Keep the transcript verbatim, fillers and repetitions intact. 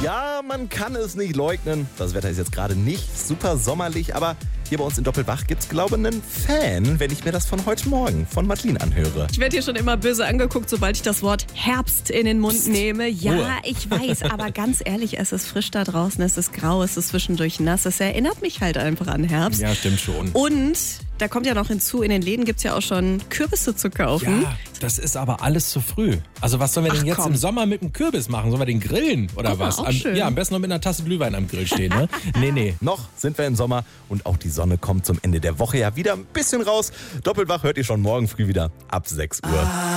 Ja, man kann es nicht leugnen. Das Wetter ist jetzt gerade nicht super sommerlich, aber hier bei uns in Doppelbach gibt's, glaube ich, einen Fan, wenn ich mir das von heute Morgen von Madeline anhöre. Ich werde hier schon immer böse angeguckt, sobald ich das Wort Herbst in den Mund nehme. Ja, Ruhe. ich weiß, aber ganz ehrlich, es ist frisch da draußen, es ist grau, es ist zwischendurch nass. Es erinnert mich halt einfach an Herbst. Ja, stimmt schon. Und da kommt ja noch hinzu, in den Läden gibt's ja auch schon Kürbisse zu kaufen. Ja, das ist aber alles zu früh. Also was sollen wir denn Ach, jetzt komm. im Sommer mit dem Kürbis machen? Sollen wir den grillen oder Guck mal, was? auch Am, schön. ja, am besten noch mit einer Tasse Glühwein am Grill stehen, ne? Nee, nee. Noch sind wir im Sommer und auch die Sonne kommt zum Ende der Woche ja wieder ein bisschen raus. Doppelbach hört ihr schon morgen früh wieder ab sechs Uhr.